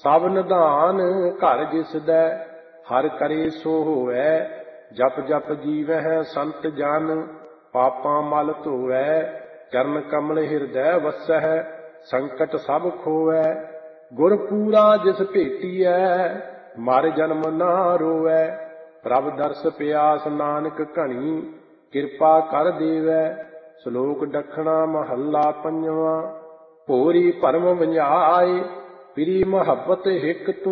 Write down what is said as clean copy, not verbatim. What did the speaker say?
ਸਭ ਨਿਧਾਨ ਘਰ ਜਿਸ ਦੈ, ਹਰ ਕਰੇ ਸੋ ਹੋਵੈ। ਜਪ ਜਪ ਜੀਵਹਿ ਸੰਤ ਜਨ, ਪਾਪਾਂ ਮਲ ਧੋਵੈ। ਚਰਨ ਕਮਲ ਹਿਰਦੈ ਵਸਹਿ, ਸੰਕਟ ਸਭ ਖੋਵੈ। ਗੁਰ ਪੂਰਾ ਜਿਸ ਭੇਟੀਐ, ਮਰ ਜਨਮ ਨਾ ਰੋਵੈ। ਪ੍ਰਭ ਦਰਸ ਪਿਆਸ ਨਾਨਕ ਘਣੀ, ਕਿਰਪਾ ਕਰ ਦੇਵੈ। ਸ਼ਲੋਕ ਦੱਖਣਾ ਮਹੱਲਾ ਪੰਜਵਾਂ। ਭੋਰੀ ਭਰਮ ਵੰਝਾਏ, ਪ੍ਰੀ ਮੁਹੱਬਤ ਹਿਕ ਤੂੰ